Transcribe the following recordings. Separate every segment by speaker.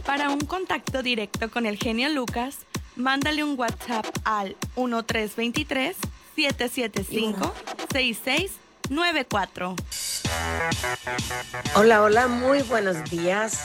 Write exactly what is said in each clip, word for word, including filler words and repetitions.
Speaker 1: Para un contacto directo con el genio Lucas, mándale un WhatsApp al uno tres dos tres, siete siete cinco, seis seis nueve cuatro.
Speaker 2: Hola, hola, muy buenos días.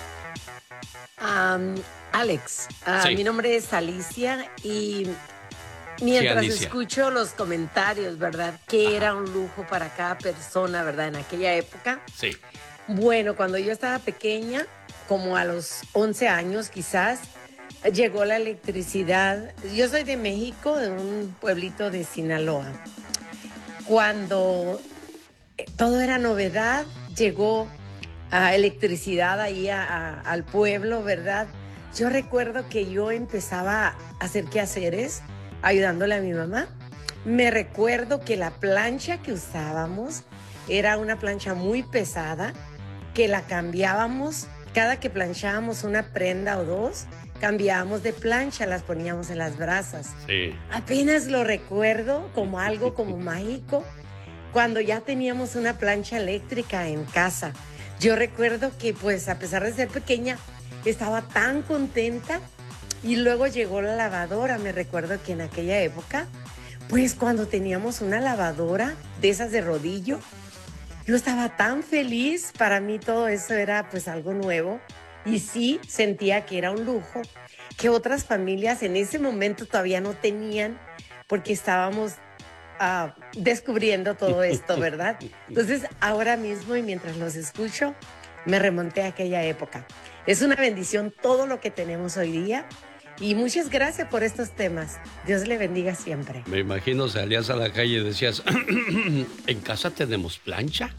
Speaker 2: Um, Alex, uh,
Speaker 3: Sí.
Speaker 2: mi nombre es Alicia y mientras
Speaker 3: Sí, Alicia.
Speaker 2: escucho los comentarios, ¿verdad? Que era un lujo para cada persona, ¿verdad? En aquella época.
Speaker 3: Sí.
Speaker 2: Bueno, cuando yo estaba pequeña, como a los once años quizás, llegó la electricidad. Yo soy de México, de un pueblito de Sinaloa. Cuando todo era novedad, llegó a electricidad ahí a, a, al pueblo, ¿verdad? Yo recuerdo que yo empezaba a hacer quehaceres ayudándole a mi mamá. Me recuerdo que la plancha que usábamos era una plancha muy pesada, que la cambiábamos. Cada que planchábamos una prenda o dos, cambiábamos de plancha, las poníamos en las brasas.
Speaker 3: Sí.
Speaker 2: Apenas lo recuerdo como algo como mágico, cuando ya teníamos una plancha eléctrica en casa. Yo recuerdo que, pues, a pesar de ser pequeña, estaba tan contenta. Y luego llegó la lavadora. Me recuerdo que en aquella época, pues, cuando teníamos una lavadora de esas de rodillo, yo estaba tan feliz. Para mí todo eso era, pues, algo nuevo. Y sí, sentía que era un lujo que otras familias en ese momento todavía no tenían, porque estábamos Uh, descubriendo todo esto, ¿verdad? Entonces, ahora mismo y mientras los escucho, me remonté a aquella época. Es una bendición todo lo que tenemos hoy día y muchas gracias por estos temas. Dios le bendiga siempre.
Speaker 3: Me imagino salías a la calle y decías, ¿en casa tenemos plancha?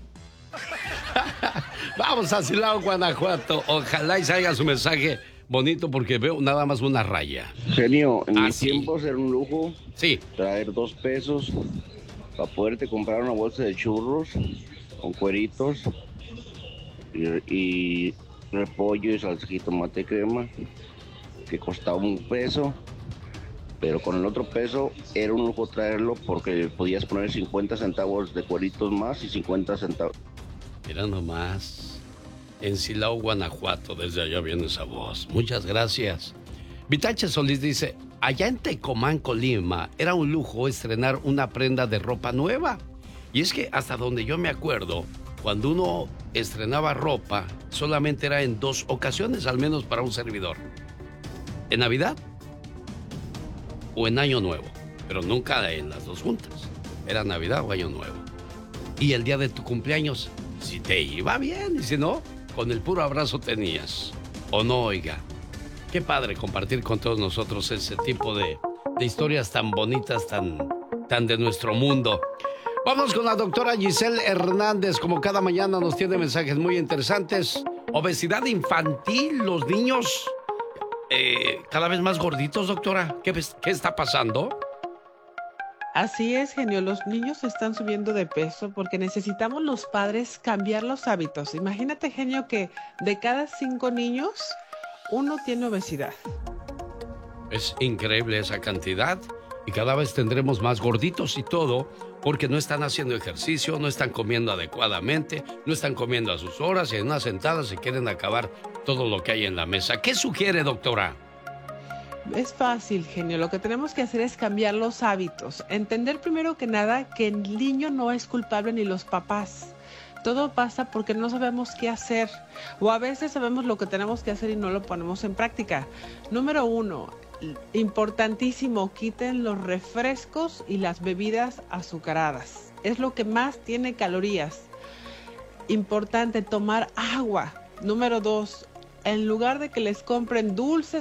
Speaker 3: Vamos a Silao, Guanajuato. Ojalá y salga su mensaje bonito porque veo nada más una raya.
Speaker 4: Genio, en
Speaker 3: Ah,
Speaker 4: mis
Speaker 3: sí.
Speaker 4: tiempos era un lujo
Speaker 3: Sí.
Speaker 4: traer dos pesos para poderte comprar una bolsa de churros con cueritos y, y repollo y salsa de tomate crema que costaba un peso, pero con el otro peso era un lujo traerlo porque podías poner cincuenta centavos de cueritos más y cincuenta centavos.
Speaker 3: Mira nomás. En Silao, Guanajuato, desde allá viene esa voz. Muchas gracias. Vitache Solís dice, allá en Tecomán, Colima, era un lujo estrenar una prenda de ropa nueva. Y es que hasta donde yo me acuerdo, cuando uno estrenaba ropa, solamente era en dos ocasiones, al menos para un servidor. En Navidad o en Año Nuevo, pero nunca en las dos juntas. Era Navidad o Año Nuevo. Y el día de tu cumpleaños, si te iba bien, y si no, con el puro abrazo tenías. ¿O no, oiga? Qué padre compartir con todos nosotros ese tipo de, de historias tan bonitas, tan, tan de nuestro mundo. Vamos con la doctora Giselle Hernández. Como cada mañana nos tiene mensajes muy interesantes. Obesidad infantil, los niños eh, cada vez más gorditos, doctora. ¿Qué, qué está pasando?
Speaker 5: Así es, genio. Los niños están subiendo de peso porque necesitamos los padres cambiar los hábitos. Imagínate, genio, que de cada cinco niños, uno tiene obesidad.
Speaker 3: Es increíble esa cantidad y cada vez tendremos más gorditos y todo porque no están haciendo ejercicio, no están comiendo adecuadamente, no están comiendo a sus horas y en una sentada se quieren acabar todo lo que hay en la mesa. ¿Qué sugiere, doctora?
Speaker 5: Es fácil, genio. Lo que tenemos que hacer es cambiar los hábitos. Entender primero que nada que el niño no es culpable ni los papás. Todo pasa porque no sabemos qué hacer. O a veces sabemos lo que tenemos que hacer y no lo ponemos en práctica. Número uno, importantísimo, quiten los refrescos y las bebidas azucaradas. Es lo que más tiene calorías. Importante, tomar agua. Número dos, en lugar de que les compren dulces